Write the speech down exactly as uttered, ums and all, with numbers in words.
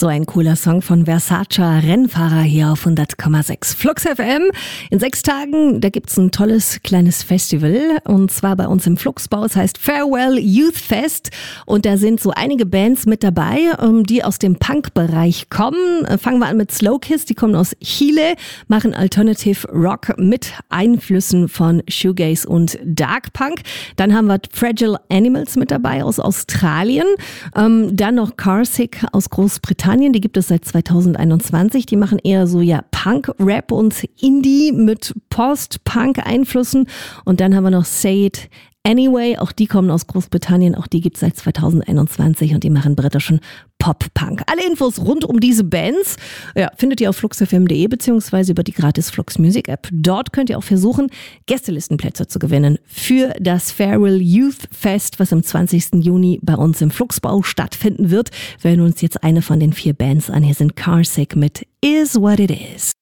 So ein cooler Song von Versace, Rennfahrer hier auf hundert Komma sechs Flux F M. In sechs Tagen, da gibt's ein tolles kleines Festival und zwar bei uns im Fluxbau. Es heißt Farewell Youth Fest und da sind so einige Bands mit dabei, die aus dem Punk-Bereich kommen. Fangen wir an mit Slow Kiss, die kommen aus Chile, machen Alternative Rock mit Einflüssen von Shoegaze und Dark Punk. Dann haben wir Fragile Animals mit dabei aus Australien. Ähm, dann noch Carsick aus Großbritannien, die gibt es seit zweitausendeinundzwanzig. Die machen eher so ja Punk, Rap und Indie mit Post-Punk-Einflüssen. Und dann haben wir noch Say It Anyway, auch die kommen aus Großbritannien, auch die gibt es seit zweitausendeinundzwanzig und die machen britischen Pop-Punk. Alle Infos rund um diese Bands ja, findet ihr auf flux f m punkt d e beziehungsweise über die gratis Flux Music App. Dort könnt ihr auch versuchen, Gästelistenplätze zu gewinnen für das Farewell Youth Fest, was am zwanzigsten Juni bei uns im Fluxbau stattfinden wird. Wir hören uns jetzt eine von den vier Bands an. Hier sind Carsick mit Is What It Is.